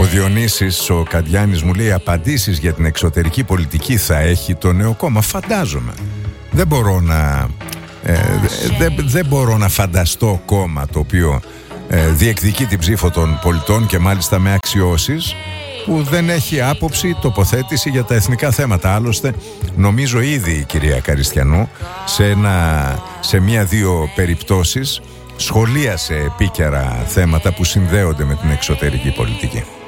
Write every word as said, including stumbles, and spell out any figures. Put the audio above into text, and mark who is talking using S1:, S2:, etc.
S1: Διονύσης ο Καντιάνης μου λέει: απαντήσεις για την εξωτερική πολιτική θα έχει το νέο κόμμα? Φαντάζομαι. Δεν μπορώ να ε, δεν, δεν μπορώ να φανταστώ κόμμα το οποίο ε, διεκδικεί την ψήφο των πολιτών και μάλιστα με αξιώσεις, που δεν έχει άποψη, τοποθέτηση για τα εθνικά θέματα. Άλλωστε νομίζω ήδη η κυρία Καριστιανού σε, ένα, σε μία-δύο περιπτώσεις σχολίασε επίκαιρα θέματα που συνδέονται με την εξωτερική πολιτική.